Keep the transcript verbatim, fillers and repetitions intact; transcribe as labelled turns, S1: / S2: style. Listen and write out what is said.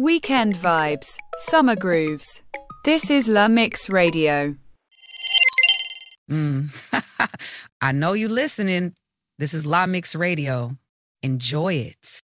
S1: weekend vibes, summer grooves. This is La Mix Radio.
S2: Mm. I know you listening. This is La Mix Radio. Enjoy it.